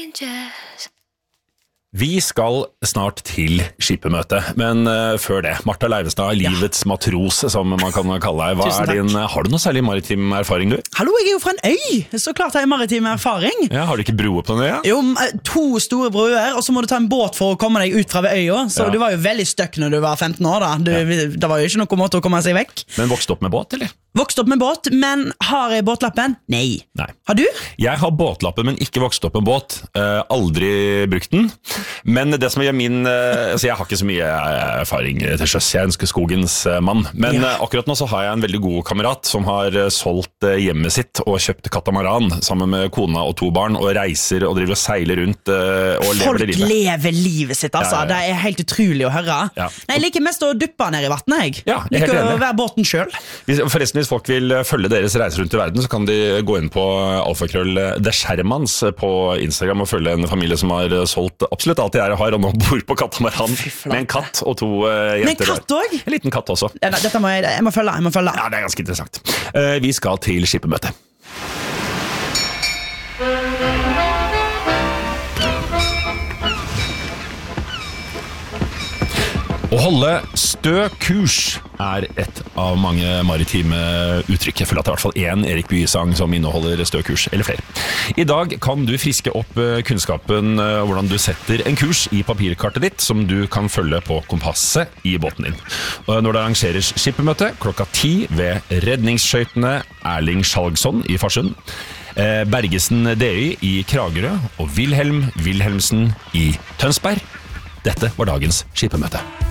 Vi skal snart til skippemøte, men før det, Martha Leivestad, livets matros, som man kan kalle deg. Har du noe særlig maritim erfaring, du? Hallo, jeg jo fra en øy, så klart jeg har maritim erfaring. Ja, har du ikke broer på den øya? Jo, 2 store broer, og så må du ta en båt for å komme deg ut fra øya, så du var jo veldig støkk når du var 15 år da. Det var jo ikke noen måte å komme seg vekk. Men vokste opp med båt, eller? Vokst opp med båt, men har jeg båtlappen? Nei. Har du? Jeg har båtlappen, men ikke vokst opp med båt. Aldri brukt den. Men det som gjør altså jeg har ikke så mye erfaring til sjøs. Jeg ønsker skogens mann. Men akkurat nå så har jeg en veldig god kamerat som har solgt hjemmet sitt og kjøpt katamaran sammen med kona og 2 barn, og reiser og driver og seiler rundt og lever det livet. Folk lever livet sitt, altså. Det er helt utrolig å høre. Nei, jeg liker mest å duppe ned i vattnet, jeg. Ja, jeg liker å være båten selv. Forresten, hvis folk vil følge deres reiser rundt i verden, så kan de gå inn på alfakrøll The Shermans på Instagram og følge en familie som har solgt absolutt alt jeg har, og nå bor på katamaran med en katt og 2 jenter. Med en katt også? En liten katt også. Dette må jeg må følge. Ja, det er ganske interessant. Vi skal til skippemøte. Å holde stø kurs er et av mange maritime uttrykk. Jeg føler at det er i hvert fall en Erik Bye-sang som inneholder stø kurs, eller flere. I dag kan du friske opp kunnskapen hvordan du setter en kurs i papirkartet ditt, som du kan følge på kompasset i båten din. Når det arrangeres skippemøte klokka 10 ved redningsskøytene Erling Skjalgsson i Farsund, Bergesen DY i Kragerø og Wilhelm Wilhelmsen i Tønsberg. Dette var dagens skippemøte.